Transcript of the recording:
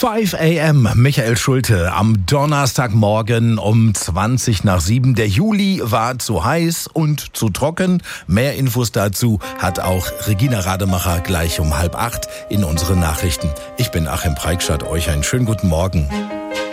5 a.m. Michael Schulte am Donnerstagmorgen um 20 nach 7. Der Juli war zu heiß und zu trocken. Mehr Infos dazu hat auch Regina Rademacher gleich um 7:30 in unseren Nachrichten. Ich bin Achim Preikschat, euch einen schönen guten Morgen.